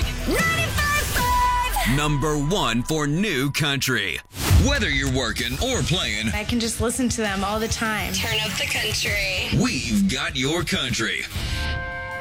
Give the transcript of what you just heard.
95.5. Number 1 for new country. Whether you're working or playing, I can just listen to them all the time. Turn up the country. we've got your country.